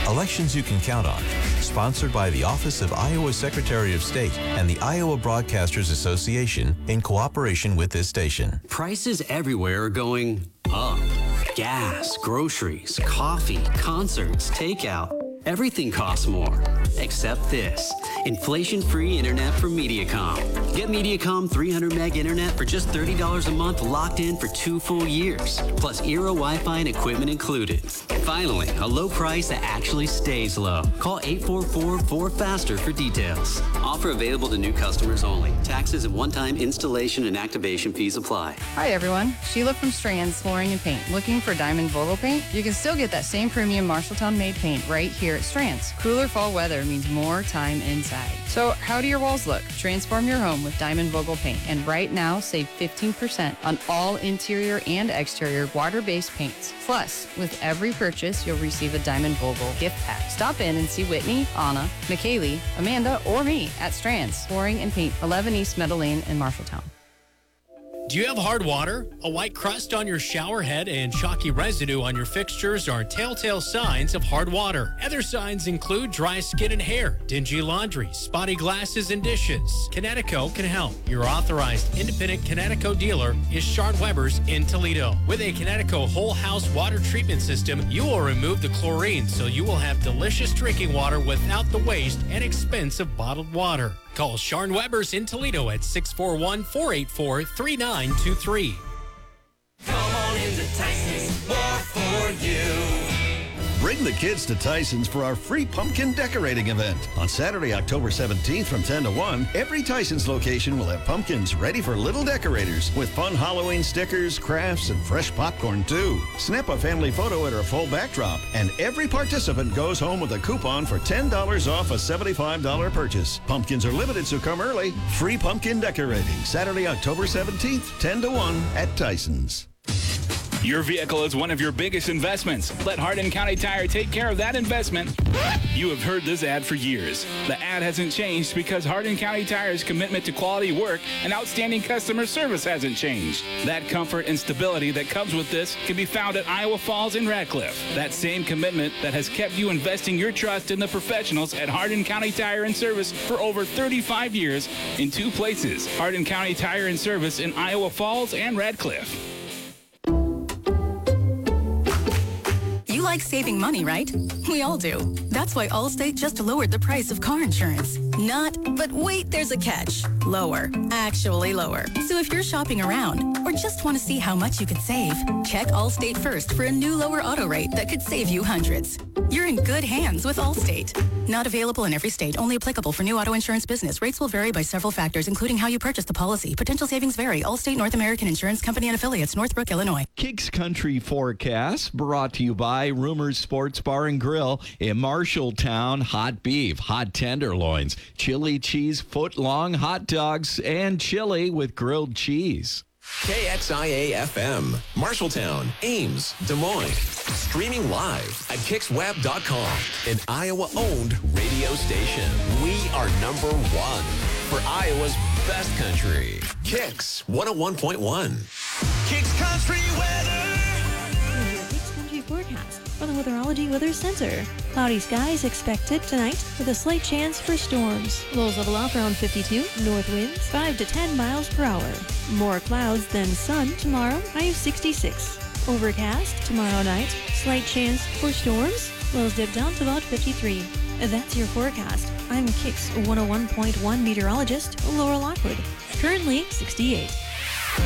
Elections you can count on. Sponsored by the Office of Iowa Secretary of State and the Iowa Broadcasters Association in cooperation with this station. Prices everywhere are going up. Gas, groceries, coffee, concerts, takeout. Everything costs more. Except this. Inflation-free internet from Mediacom. Get Mediacom 300 meg internet for just $30 a month, locked in for 2 full years. Plus Eero Wi-Fi and equipment included. Finally, a low price that actually stays low. Call 844-4FASTER for details. Offer available to new customers only. Taxes and one-time installation and activation fees apply. Hi everyone, Sheila from Strands Flooring and Paint. Looking for Diamond Vogel paint? You can still get that same premium Marshalltown made paint right here at Strands. Cooler fall weather means more time inside. So how do your walls look? Transform your home with Diamond Vogel paint. And right now, save 15% on all interior and exterior water-based paints. Plus, with every purchase, you'll receive a Diamond Vogel gift pack. Stop in and see Whitney, Anna, McKaylee, Amanda, or me at Strands Flooring and Paint, 11 East Meadow Lane in Marshalltown. Do you have hard water? A white crust on your shower head and chalky residue on your fixtures are telltale signs of hard water. Other signs include dry skin and hair, dingy laundry, spotty glasses and dishes. Connecticut can help. Your authorized independent Connecticut dealer is Shard Weber's in Toledo. With a Connecticut whole house water treatment system, you will remove the chlorine so you will have delicious drinking water without the waste and expense of bottled water. Call Sharn Weber's in Toledo at 641-484-3923. Come on into Tyson's, more for you. Bring the kids to Tyson's for our free pumpkin decorating event. On Saturday, October 17th from 10 to 1, every Tyson's location will have pumpkins ready for little decorators with fun Halloween stickers, crafts, and fresh popcorn, too. Snap a family photo at our full backdrop, and every participant goes home with a coupon for $10 off a $75 purchase. Pumpkins are limited, so come early. Free pumpkin decorating, Saturday, October 17th, 10 to 1 at Tyson's. Your vehicle is one of your biggest investments. Let Hardin County Tire take care of that investment. You have heard this ad for years. The ad hasn't changed because Hardin County Tire's commitment to quality work and outstanding customer service hasn't changed. That comfort and stability that comes with this can be found at Iowa Falls and Radcliffe. That same commitment that has kept you investing your trust in the professionals at Hardin County Tire and Service for over 35 years in 2 places. Hardin County Tire and Service in Iowa Falls and Radcliffe. You like saving money, right? We all do. That's why Allstate just lowered the price of car insurance. But wait, there's a catch. Lower. Actually lower. So if you're shopping around or just want to see how much you could save, check Allstate first for a new lower auto rate that could save you hundreds. You're in good hands with Allstate. Not available in every state. Only applicable for new auto insurance business. Rates will vary by several factors, including how you purchase the policy. Potential savings vary. Allstate North American Insurance Company and Affiliates, Northbrook, Illinois. Kicks Country Forecast brought to you by Rumors Sports Bar and Grill in Marshalltown. Hot beef, hot tenderloins, chili cheese, foot-long hot dogs, and chili with grilled cheese. KXIA-FM, Marshalltown, Ames, Des Moines. Streaming live at KixWeb.com, an Iowa-owned radio station. We are number 1 for Iowa's best country. Kix 101.1. Kicks Country weather. Your Kicks Country forecast from the Weatherology Weather Center. Cloudy skies expected tonight with a slight chance for storms. Lows level off around 52. North winds 5 to 10 miles per hour. More clouds than sun tomorrow. High of 66. Overcast tomorrow night. Slight chance for storms. Lows dip down to about 53. That's your forecast. I'm Kix 101.1 meteorologist Laura Lockwood. Currently 68.